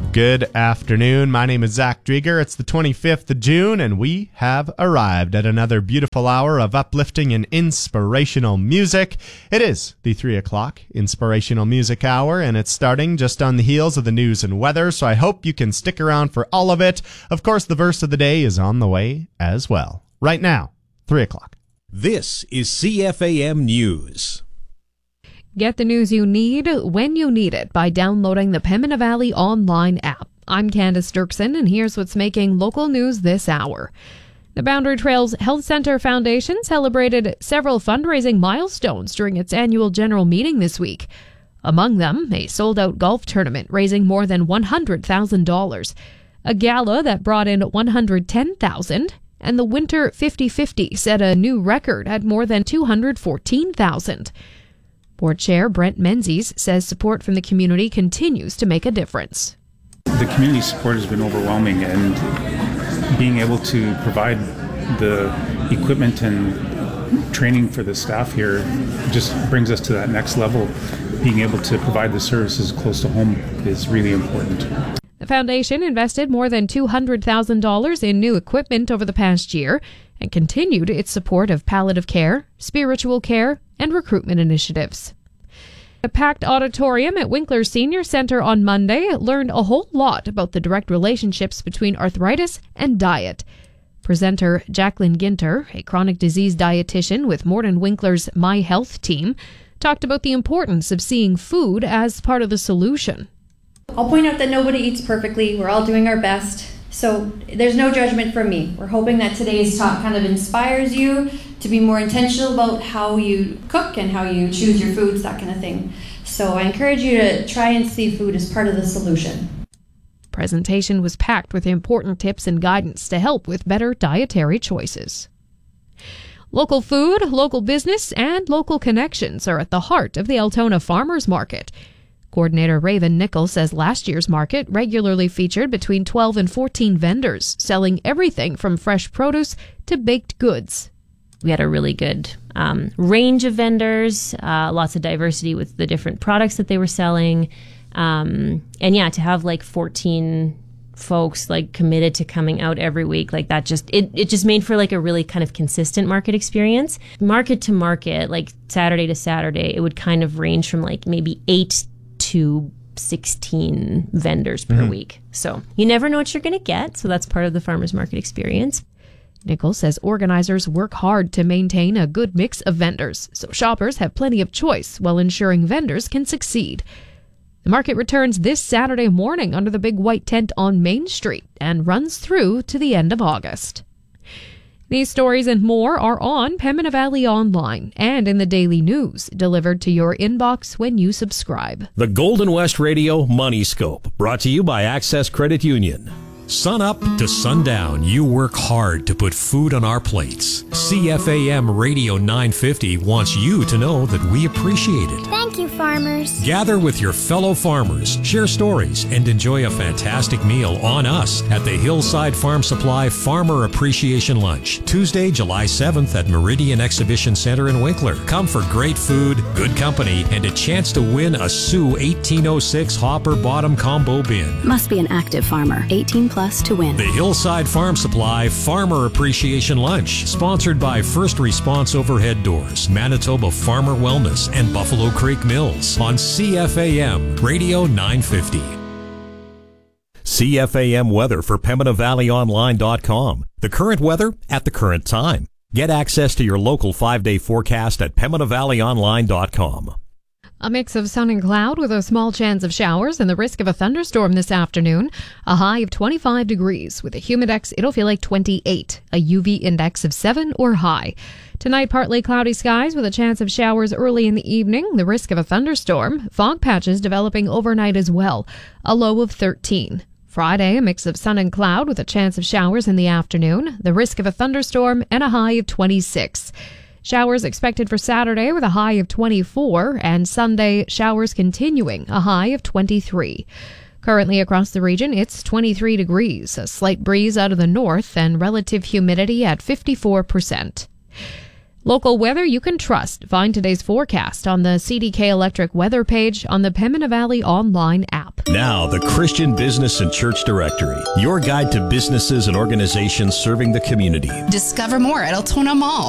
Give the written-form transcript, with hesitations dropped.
Good afternoon. My name is Zach Drieger. It's the 25th of June, and we have arrived at another beautiful hour of uplifting and inspirational music. It is the 3 o'clock Inspirational Music Hour, and it's starting just on the heels of the news and weather, so I hope you can stick around for all of it. Of course, the verse of the day is on the way as well. Right now, 3 o'clock. This is CFAM News. Get the news you need when you need it by downloading the Pembina Valley online app. I'm Candace Dirksen, and here's what's making local news this hour. The Boundary Trails Health Centre Foundation celebrated several fundraising milestones during its annual general meeting this week. Among them, a sold-out golf tournament raising more than $100,000, a gala that brought in $110,000, and the Winter 50-50 set a new record at more than $214,000. Board Chair Brent Menzies says support from the community continues to make a difference. The community support has been overwhelming, and being able to provide the equipment and training for the staff here just brings us to that next level. Being able to provide the services close to home is really important. The foundation invested more than $200,000 in new equipment over the past year and continued its support of palliative care, spiritual care, and recruitment initiatives. A packed auditorium at Winkler Senior Centre on Monday learned a whole lot about the direct relationships between arthritis and diet. Presenter Jacqueline Ginter, a chronic disease dietitian with Morton Winkler's My Health team, talked about the importance of seeing food as part of the solution. I'll point out that nobody eats perfectly. We're all doing our best. So there's no judgment from me. We're hoping that today's talk kind of inspires you to be more intentional about how you cook and how you choose your foods, that kind of thing. So I encourage you to try and see food as part of the solution. Presentation was packed with important tips and guidance to help with better dietary choices. Local food, local business, and local connections are at the heart of the Altona Farmers Market. Coordinator Raven Nichols says last year's market regularly featured between 12 and 14 vendors, selling everything from fresh produce to baked goods. We had a really good range of vendors, lots of diversity with the different products that they were selling. And yeah, to have like 14 folks like committed to coming out every week, like that just, it just made for like a really kind of consistent market experience. Market to market, like Saturday to Saturday, it would kind of range from like maybe 8 to 16 vendors per week. So you never know what you're going to get. So that's part of the farmers market experience. Nichols says organizers work hard to maintain a good mix of vendors, so shoppers have plenty of choice while ensuring vendors can succeed. The market returns this Saturday morning under the big white tent on Main Street and runs through to the end of August. These stories and more are on Pembina Valley Online and in the Daily News, delivered to your inbox when you subscribe. The Golden West Radio Money Scope, brought to you by Access Credit Union. Sun up to sundown, you work hard to put food on our plates. CFAM Radio 950 wants you to know that we appreciate it. Thank you, farmers. Gather with your fellow farmers, share stories, and enjoy a fantastic meal on us at the Hillside Farm Supply Farmer Appreciation Lunch, Tuesday, July 7th at Meridian Exhibition Center in Winkler. Come for great food, good company, and a chance to win a Sioux 1806 Hopper Bottom Combo Bin. Must be an active farmer. 18 plus to win. The Hillside Farm Supply Farmer Appreciation Lunch, sponsored by First Response Overhead Doors, Manitoba Farmer Wellness, and Buffalo Creek Mills on CFAM Radio 950. CFAM weather for PembinaValleyOnline.com. The current weather at the current time. Get access to your local 5-day forecast at PembinaValleyOnline.com. A mix of sun and cloud with a small chance of showers and the risk of a thunderstorm this afternoon. A high of 25 degrees. With a humidex, it'll feel like 28. A UV index of 7 or high. Tonight, partly cloudy skies with a chance of showers early in the evening. The risk of a thunderstorm. Fog patches developing overnight as well. A low of 13. Friday, a mix of sun and cloud with a chance of showers in the afternoon. The risk of a thunderstorm and a high of 26. Showers expected for Saturday with a high of 24, and Sunday, showers continuing, a high of 23. Currently across the region, it's 23 degrees, a slight breeze out of the north, and relative humidity at 54%. Local weather you can trust. Find today's forecast on the CDK Electric weather page on the Pembina Valley Online app. Now, the Christian Business and Church Directory, your guide to businesses and organizations serving the community. Discover more at Altona Mall.